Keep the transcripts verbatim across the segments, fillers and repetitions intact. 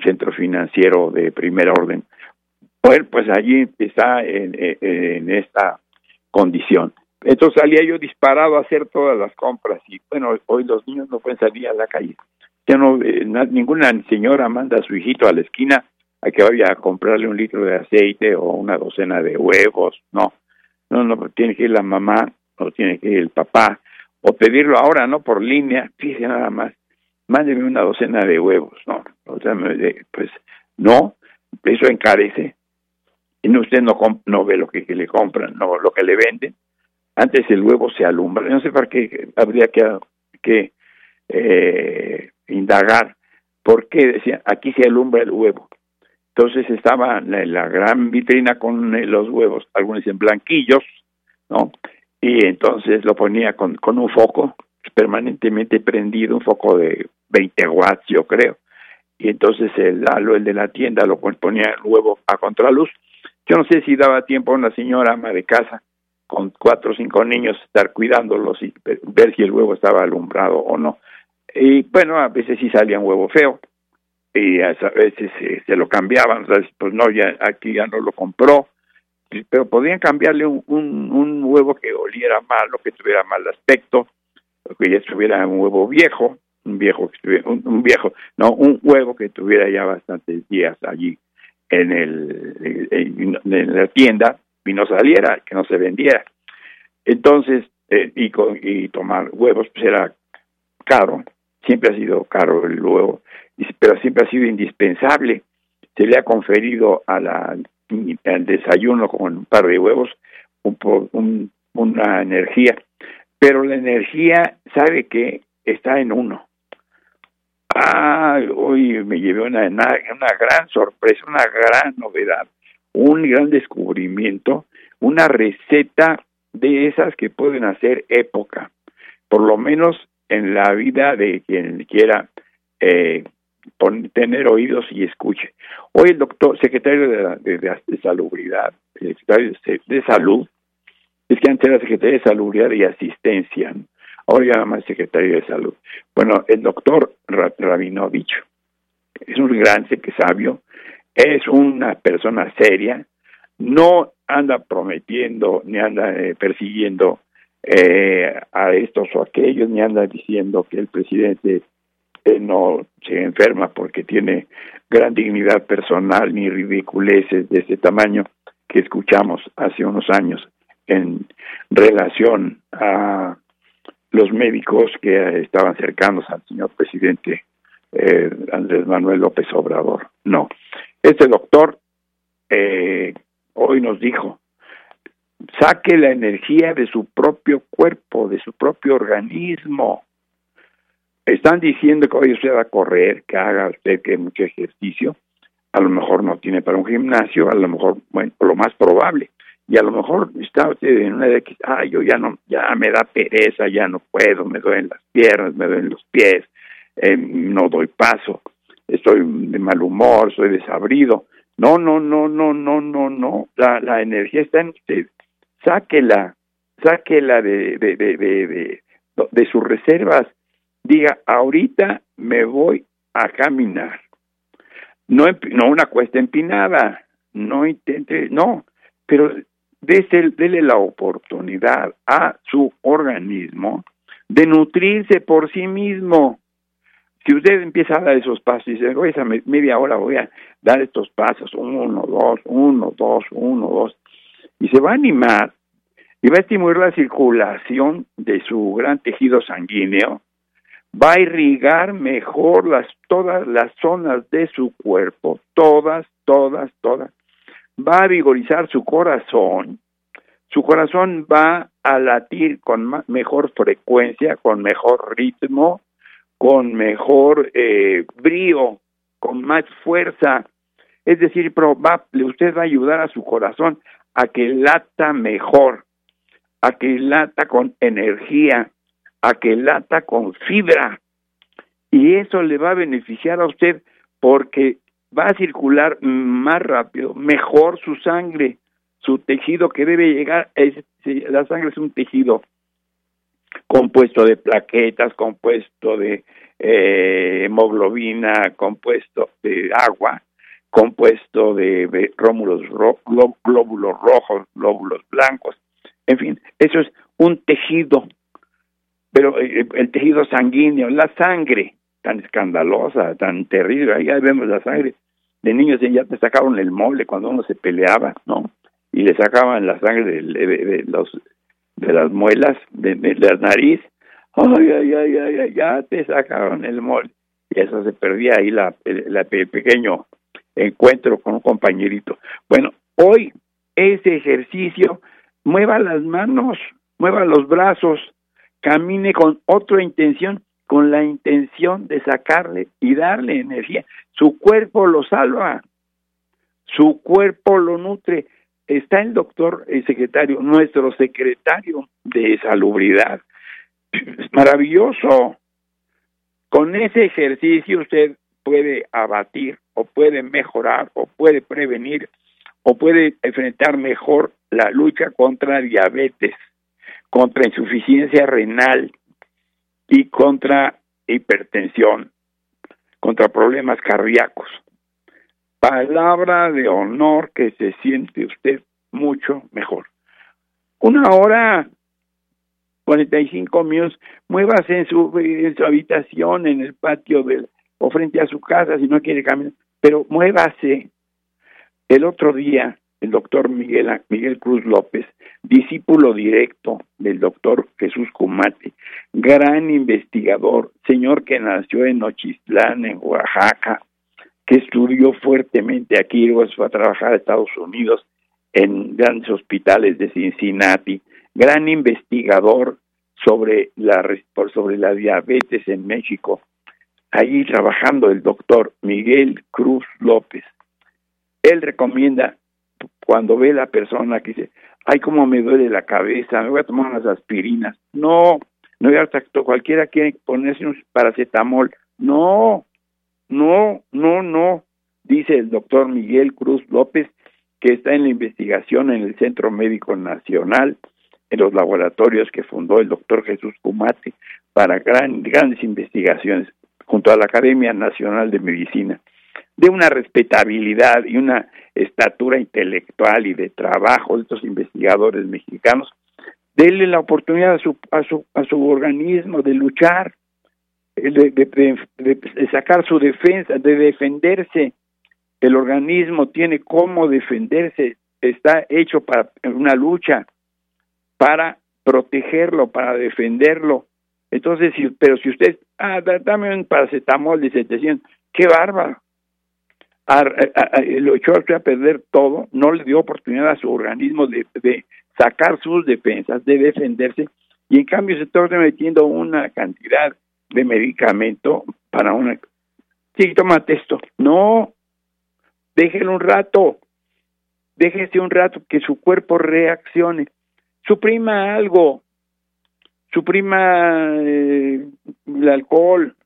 centro financiero de primer orden. Pues, pues allí está en, en, en esta condición. Entonces salía yo disparado a hacer todas las compras y bueno, hoy los niños no pueden salir a la calle. Ya no, eh, na, ninguna señora manda a su hijito a la esquina a que vaya a comprarle un litro de aceite o una docena de huevos. No, no, no, tiene que ir la mamá o tiene que ir el papá o pedirlo ahora, ¿no? Por línea, fíjese nada más, mándeme una docena de huevos, ¿no? O sea, pues no, eso encarece. Y no, usted no, comp- no ve lo que, que le compran, no lo que le venden. Antes el huevo se alumbra. No sé para qué habría que, que eh, indagar por qué decían, aquí se alumbra el huevo. Entonces estaba la, la gran vitrina con los huevos, algunos en blanquillos, ¿no? Y entonces lo ponía con, con un foco permanentemente prendido, un foco de veinte watts, yo creo. Y entonces el, el de la tienda lo ponía el huevo a contraluz. Yo no sé si daba tiempo a una señora ama de casa con cuatro o cinco niños estar cuidándolos y ver si el huevo estaba alumbrado o no. Y bueno, a veces sí salía un huevo feo y a veces eh, se lo cambiaban, o sea, pues no, ya aquí ya no lo compró, pero podían cambiarle un, un, un huevo que oliera mal o que tuviera mal aspecto, o que ya estuviera un huevo viejo, un viejo que estuviera, un, un viejo, no, un huevo que tuviera ya bastantes días allí en el en, en la tienda y no saliera, que no se vendiera. Entonces, eh, y, con, y tomar huevos pues era caro, siempre ha sido caro el huevo, pero siempre ha sido indispensable. Se le ha conferido a la, al desayuno con un par de huevos un, un, una energía, pero la energía, ¿sabe qué? Está en uno. Ah, hoy me llevé una, una, una gran sorpresa, una gran novedad, un gran descubrimiento, una receta de esas que pueden hacer época, por lo menos en la vida de quien quiera eh, pon, tener oídos y escuche. Hoy el doctor, secretario de, la, de, de, de Salubridad, el secretario de, de Salud, es que antes era secretario de Salubridad y Asistencia, ahora ya nada más secretario de Salud. Bueno, el doctor Rabinovich es un gran sabio, es una persona seria, no anda prometiendo ni anda eh, persiguiendo eh, a estos o aquellos, ni anda diciendo que el presidente eh, no se enferma porque tiene gran dignidad personal ni ridiculeces de ese tamaño que escuchamos hace unos años en relación a los médicos que estaban cercanos al señor presidente eh, Andrés Manuel López Obrador. No, este doctor eh, hoy nos dijo, saque la energía de su propio cuerpo, de su propio organismo. Están diciendo que hoy usted va a correr, que haga usted que mucho ejercicio, a lo mejor no tiene para un gimnasio, a lo mejor, bueno, lo más probable, y a lo mejor está usted en una edad que, ah, yo ya no, ya me da pereza, ya no puedo, me duelen las piernas, me duelen los pies, eh, no doy paso, estoy de mal humor, estoy desabrido. No, no, no, no, no, no, no, la, la energía está en usted. Sáquela, sáquela de, de, de, de, de, de sus reservas. Diga, ahorita me voy a caminar. No, no una cuesta empinada, no intente, no, pero dese, dele la oportunidad a su organismo de nutrirse por sí mismo. Si usted empieza a dar esos pasos y dice, oye, esa media hora voy a dar estos pasos, uno, dos, uno, dos, uno, dos, y se va a animar y va a estimular la circulación de su gran tejido sanguíneo, va a irrigar mejor las todas las zonas de su cuerpo, todas, todas, todas, va a vigorizar su corazón, su corazón va a latir con ma- mejor frecuencia, con mejor ritmo, con mejor eh, brío, con más fuerza, es decir, probable, usted va a ayudar a su corazón a que lata mejor, a que lata con energía, a que lata con fibra, y eso le va a beneficiar a usted porque va a circular más rápido, mejor su sangre, su tejido que debe llegar, es, la sangre es un tejido compuesto de plaquetas, compuesto de eh, hemoglobina, compuesto de agua, compuesto de, de rómulos ro, glóbulos rojos, glóbulos blancos, en fin, eso es un tejido, pero eh, el tejido sanguíneo, la sangre, tan escandalosa, tan terrible, ahí vemos la sangre de niños y ya te sacaron el mole cuando uno se peleaba, ¿no? Y le sacaban la sangre de, de, de los de las muelas, de, de la nariz, ay, ay, ay, ay, ay, ya te sacaron el mole, y eso se perdía ahí la, el, la, el pequeño encuentro con un compañerito. Bueno, hoy ese ejercicio, mueva las manos, mueva los brazos, camine con otra intención, con la intención de sacarle y darle energía. Su cuerpo lo salva, su cuerpo lo nutre. Está el doctor, el secretario, nuestro secretario de salubridad. Es maravilloso. Con ese ejercicio usted puede abatir, o puede mejorar, o puede prevenir, o puede enfrentar mejor la lucha contra diabetes, contra insuficiencia renal y contra hipertensión, contra problemas cardíacos. Palabra de honor que se siente usted mucho mejor. Una hora, cuarenta y cinco minutos, muévase en su, en su habitación, en el patio del, o frente a su casa si no quiere caminar, pero muévase. El otro día, el doctor Miguel, Miguel Cruz López, discípulo directo del doctor Jesús Cumate, gran investigador, señor que nació en Nochistlán, en Oaxaca, que estudió fuertemente aquí, luego se fue a trabajar a Estados Unidos en grandes hospitales de Cincinnati, gran investigador sobre la sobre la diabetes en México, allí trabajando el doctor Miguel Cruz López. Él recomienda, cuando ve la persona que dice, ay, cómo me duele la cabeza, me voy a tomar unas aspirinas. No, no hay tacto, cualquiera quiere ponerse un paracetamol. No, no, no, no, dice el doctor Miguel Cruz López, que está en la investigación en el Centro Médico Nacional, en los laboratorios que fundó el doctor Jesús Cumate para gran, grandes investigaciones, junto a la Academia Nacional de Medicina, de una respetabilidad y una estatura intelectual y de trabajo de estos investigadores mexicanos. Denle la oportunidad a su a su a su organismo de luchar, de, de, de, de sacar su defensa, de defenderse. El organismo tiene cómo defenderse, está hecho para una lucha, para protegerlo, para defenderlo. Entonces, si, pero si usted, ah, dame un paracetamol de setecientos, qué bárbaro. A, a, a, lo echó a perder todo, no le dio oportunidad a su organismo de, de sacar sus defensas, de defenderse, y en cambio se está metiendo una cantidad de medicamento para una... Sí, tómate esto. No, déjelo un rato, déjese un rato que su cuerpo reaccione. Suprima algo, suprima eh, el alcohol,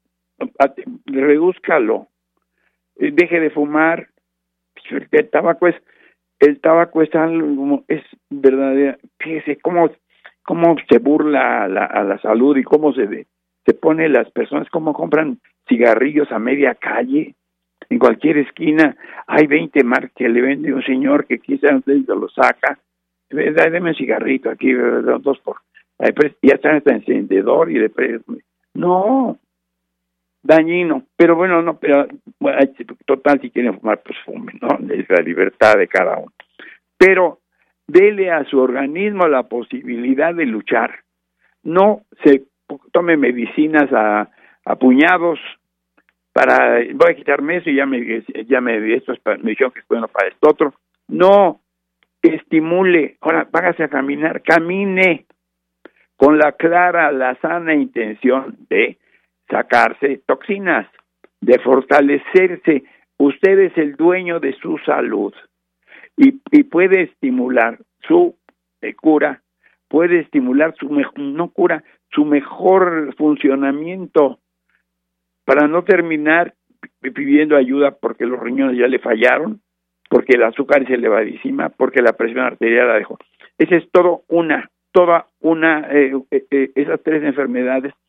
redúzcalo, eh, deje de fumar. El tabaco es, el tabaco es algo, es verdadera. Fíjese cómo, cómo se burla a la, a la salud y cómo se, se pone las personas, cómo compran cigarrillos a media calle. En cualquier esquina hay veinte marcas que le vende un señor que quizás usted lo saca. Deme un cigarrito aquí, dos por... Ya está en este encendedor y de... No, dañino. Pero bueno, no, pero bueno, total, si quieren fumar, pues fumen, ¿no? Es la libertad de cada uno. Pero dele a su organismo la posibilidad de luchar. No se tome medicinas a, a puñados para, voy a quitarme eso y ya me, ya me, esto es para, me dijeron que es bueno para esto otro. No, estimule, ahora vágase a caminar, camine con la clara, la sana intención de sacarse toxinas, de fortalecerse. Usted es el dueño de su salud y, y puede estimular su eh, cura, puede estimular su mejor, no cura, su mejor funcionamiento, para no terminar pidiendo ayuda porque los riñones ya le fallaron, porque el azúcar es elevadísima, porque la presión arterial la dejó. Esa es todo una, toda una, eh, eh, esas tres enfermedades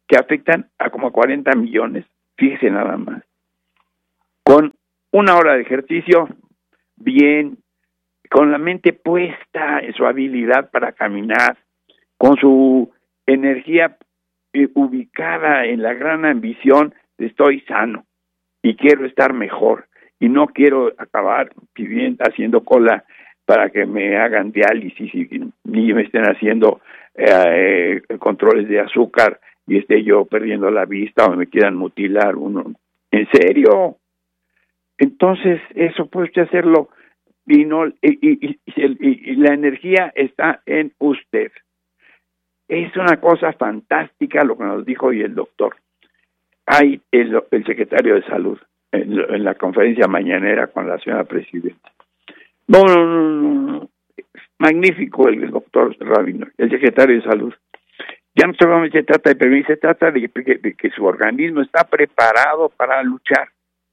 que afectan a como cuarenta millones, fíjese nada más. Con una hora de ejercicio, bien, con la mente puesta en su habilidad para caminar, con su energía eh, ubicada en la gran ambición de estoy sano y quiero estar mejor y no quiero acabar pidiendo, haciendo cola para que me hagan diálisis y ni me estén haciendo eh, eh, controles de azúcar y esté yo perdiendo la vista o me quieran mutilar uno. ¿En serio? Entonces, eso puede usted hacerlo y, no, y, y, y, y, y la energía está en usted. Es una cosa fantástica lo que nos dijo hoy el doctor. Hay el, el secretario de Salud en, en la conferencia mañanera con la señora presidenta. No, no, no, no. Magnífico el doctor Rabino, el secretario de Salud. Ya no solamente se trata de prevenir, se trata de que, de que su organismo está preparado para luchar.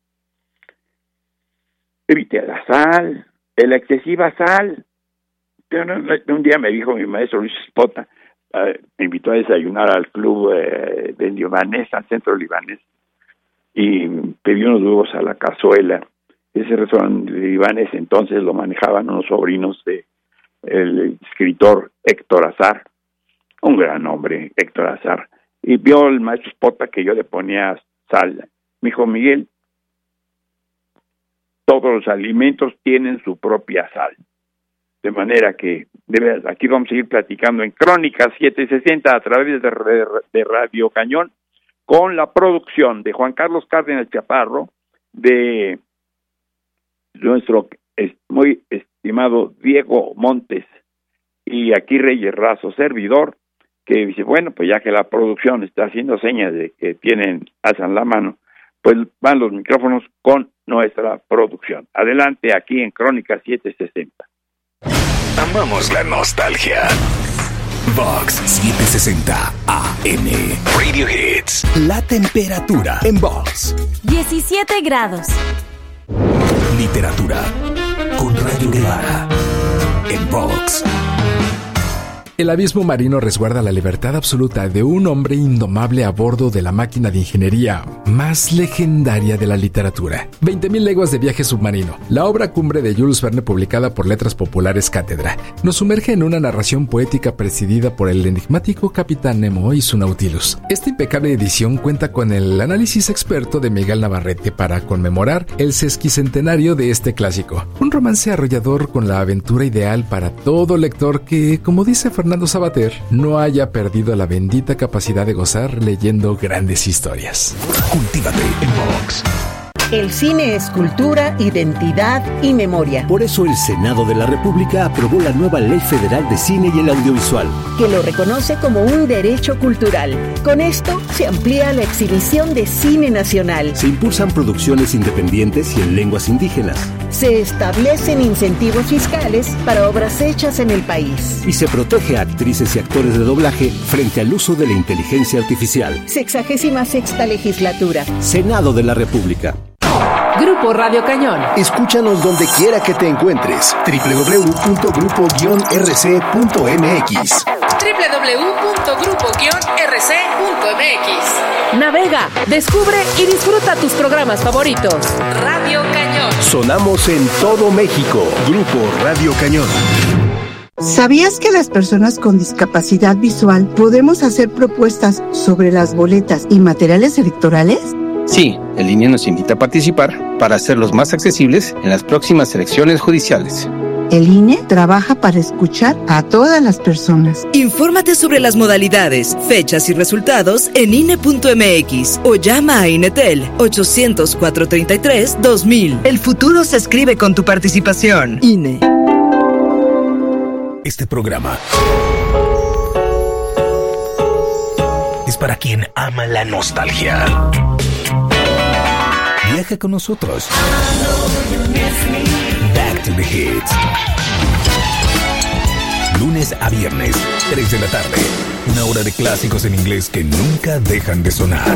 Evite la sal, la excesiva sal. Un día me dijo mi maestro Luis Espota, uh, me invitó a desayunar al club eh, de libanés, al centro libanés, y pedí unos huevos a la cazuela. Ese restaurante libanés entonces lo manejaban unos sobrinos de el escritor Héctor Azar, un gran hombre, Héctor Azar, y vio el maestro Espota que yo le ponía sal. Me dijo, Miguel, todos los alimentos tienen su propia sal. De manera que, de verdad, aquí vamos a ir platicando en Crónicas setecientos sesenta a través de, de Radio Cañón, con la producción de Juan Carlos Cárdenas Chaparro, de nuestro muy estimado Diego Montes, y aquí Reyes Razo, servidor, que dice, bueno, pues ya que la producción está haciendo señas de que tienen, alzan la mano, pues van los micrófonos con nuestra producción. Adelante aquí en Crónicas setecientos sesenta. Amamos la nostalgia. Vox setecientos sesenta A M Radio Hits. La temperatura en Vox. diecisiete grados. Literatura con Rayo Guevara en Vox. El abismo marino resguarda la libertad absoluta de un hombre indomable a bordo de la máquina de ingeniería más legendaria de la literatura. veinte mil leguas de viaje submarino, la obra cumbre de Jules Verne publicada por Letras Populares Cátedra, nos sumerge en una narración poética presidida por el enigmático Capitán Nemo y su Nautilus. Esta impecable edición cuenta con el análisis experto de Miguel Navarrete para conmemorar el sesquicentenario de este clásico. Un romance arrollador con la aventura ideal para todo lector que, como dice Fernando Fernando Sabater, no haya perdido la bendita capacidad de gozar leyendo grandes historias. Cultívate en Vox. El cine es cultura, identidad y memoria. Por eso el Senado de la República aprobó la nueva Ley Federal de Cine y el Audiovisual, que lo reconoce como un derecho cultural. Con esto se amplía la exhibición de cine nacional. Se impulsan producciones independientes y en lenguas indígenas. Se establecen incentivos fiscales para obras hechas en el país. Y se protege a actrices y actores de doblaje frente al uso de la inteligencia artificial. Sexagésima sexta legislatura. Senado de la República. Grupo Radio Cañón. Escúchanos donde quiera que te encuentres. doble u doble u doble u punto grupo guion r c punto m x. doble u doble u doble u punto grupo guion r c punto m x. Navega, descubre y disfruta tus programas favoritos. Radio Cañón. Sonamos en todo México. Grupo Radio Cañón. ¿Sabías que las personas con discapacidad visual podemos hacer propuestas sobre las boletas y materiales electorales? Sí, el I N E nos invita a participar para hacerlos más accesibles en las próximas elecciones judiciales. El I N E trabaja para escuchar a todas las personas. Infórmate sobre las modalidades, fechas y resultados en I N E punto m x o llama a INETEL ochocientos, cuatrocientos treinta y tres, dos mil. El futuro se escribe con tu participación. I N E. Este programa es para quien ama la nostalgia. Viaja con nosotros. Back to the Hits. Lunes a viernes, tres de la tarde. Una hora de clásicos en inglés que nunca dejan de sonar.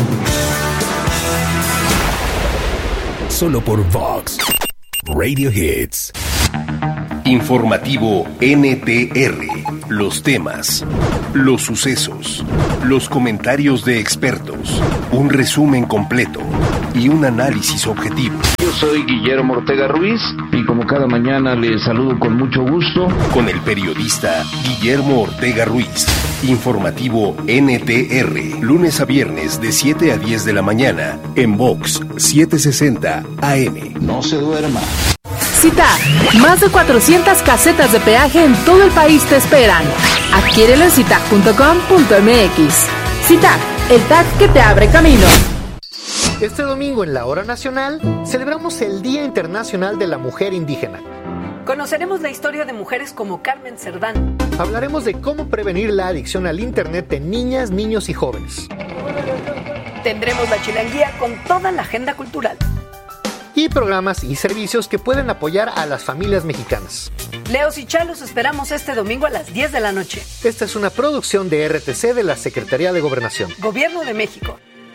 Solo por Vox Radio Hits. Informativo N T R. Los temas, los sucesos, los comentarios de expertos, un resumen completo y un análisis objetivo. Yo soy Guillermo Ortega Ruiz y como cada mañana les saludo con mucho gusto. Con el periodista Guillermo Ortega Ruiz. Informativo N T R, lunes a viernes de siete a diez de la mañana en Vox setecientos sesenta A M. No se duerma. CITAG, más de cuatrocientas casetas de peaje en todo el país te esperan. Adquiérelo en citag punto com punto m x. CITAG, el tag que te abre camino. Este domingo en la Hora Nacional celebramos el Día Internacional de la Mujer Indígena. Conoceremos la historia de mujeres como Carmen Cerdán. Hablaremos de cómo prevenir la adicción al Internet en niñas, niños y jóvenes. Tendremos la chilanguía con toda la agenda cultural. Y programas y servicios que pueden apoyar a las familias mexicanas. Leos y Chalos esperamos este domingo a las diez de la noche. Esta es una producción de R T C de la Secretaría de Gobernación. Gobierno de México.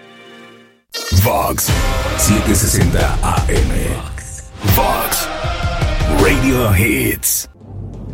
Vox setecientos sesenta A M. Vox Radio Hits.